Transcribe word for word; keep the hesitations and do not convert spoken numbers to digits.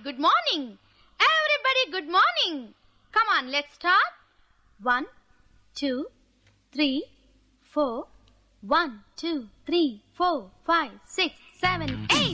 good morning. Everybody, good morning. Come on, let's start. One, two, three, four. One, two, three, four, five, six, seven, eight.